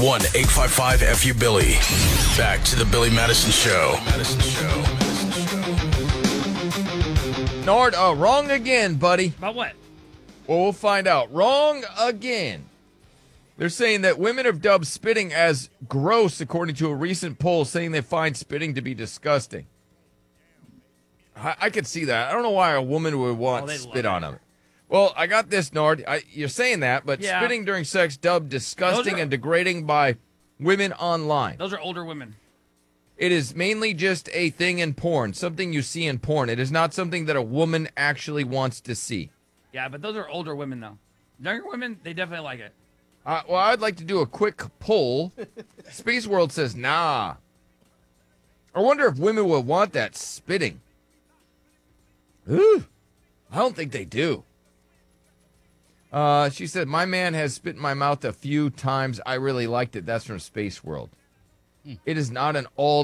1-855-FU-BILLY. Back to the Billy Madison Show. Nord, wrong again, buddy. About what? Well, we'll find out. Wrong again. They're saying that women have dubbed spitting as gross, according to a recent poll, saying they find spitting to be disgusting. I could see that. I don't know why a woman would want spit on them. Well, I got this, Nord. You're saying that, but spitting during sex dubbed disgusting and degrading by women online. Those are older women. It is mainly just a thing in porn, something you see in porn. It is not something that a woman actually wants to see. Yeah, but those are older women, though. Younger women, they definitely like it. Well, I'd like to do a quick poll. Space World says, nah. I wonder if women would want that spitting. Ooh, I don't think they do. She said, my man has spit in my mouth a few times. I really liked it. That's from Space World. It is not an all